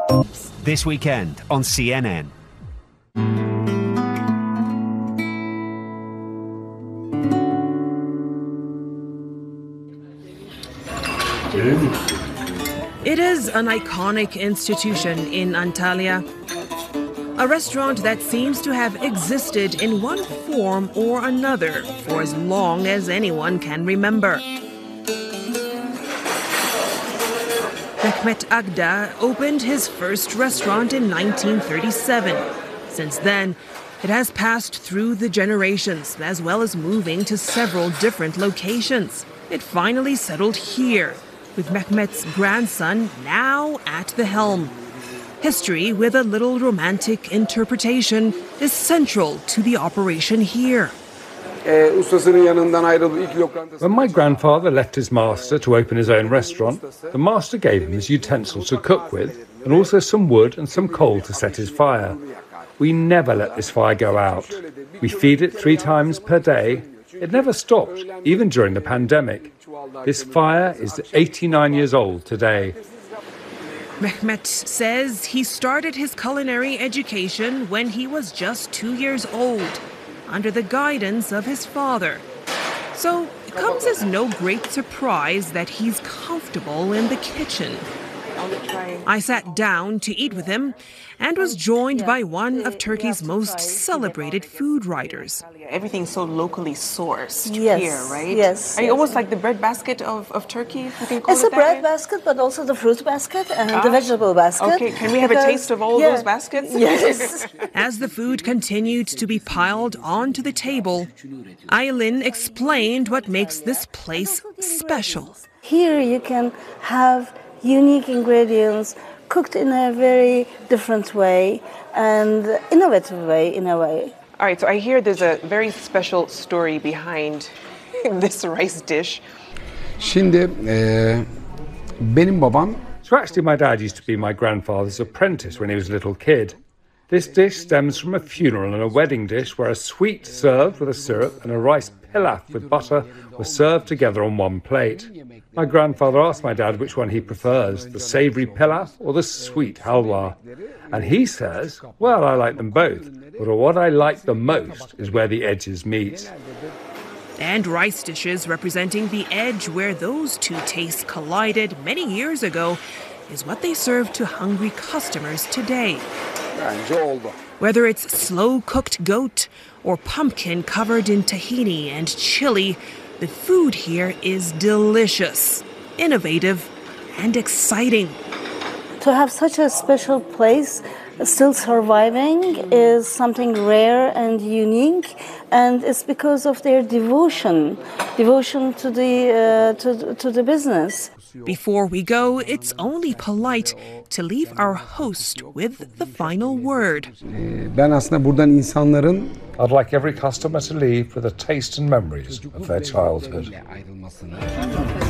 This weekend on CNN. It is an iconic institution in Antalya. A restaurant that seems to have existed in one form or another for as long as anyone can remember. Mehmet Agda opened his first restaurant in 1937. Since then, it has passed through the generations, as well as moving to several different locations. It finally settled here, with Mehmet's grandson now at the helm. History with a little romantic interpretation is central to the operation here. When my grandfather left his master to open his own restaurant, the master gave him his utensils to cook with and also some wood and some coal to set his fire. We never let this fire go out. We feed it 3 times per day. It never stopped, even during the pandemic. This fire is 89 years old today. Mehmet says he started his culinary education when he was just 2 years old, under the guidance of his father. So it comes as no great surprise that he's comfortable in the kitchen. I sat down to eat with him and was joined by one of Turkey's most celebrated food writers. Everything's so locally sourced Yes, here, right? yes, Are you yes. almost like the breadbasket of Turkey? If you can call It's it a that bread way? basket, but also the fruit basket and the vegetable basket. Okay, can we have a taste of all those baskets? Yes. As the food continued to be piled onto the table, Aylin explained what makes this place special. Here you can have unique ingredients cooked in a very different way and innovative way in a way. All right, so I hear there's a very special story behind this rice dish. Şimdi benim babam So actually my dad used to be my grandfather's apprentice when he was a little kid. This dish stems from a funeral and a wedding dish where a sweet served with a syrup and a rice pilaf with butter were served together on one plate. My grandfather asked my dad which one he prefers, the savoury pilaf or the sweet halwa. And he says, well, I like them both, but what I like the most is where the edges meet. And rice dishes representing the edge where those two tastes collided many years ago is what they serve to hungry customers today. Whether it's slow-cooked goat or pumpkin covered in tahini and chili, the food here is delicious, innovative, and exciting. To have such a special place still surviving is something rare and unique, and it's because of their devotion to the business. Before we go, it's only polite to leave our host with the final word. ben aslında buradan insanların I'd like every customer to leave with a taste and memories of their childhood. ayrılmasını